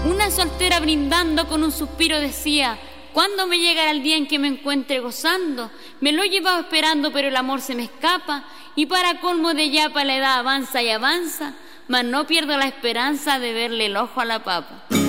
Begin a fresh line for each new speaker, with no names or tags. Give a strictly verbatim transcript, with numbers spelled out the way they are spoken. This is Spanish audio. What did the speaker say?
Una soltera brindando con un suspiro decía: ¿cuándo me llegará el día en que me encuentre gozando? Me lo he llevado esperando, pero el amor se me escapa, y para colmo de yapa la edad avanza y avanza, mas no pierdo la esperanza de verle el ojo a la papa.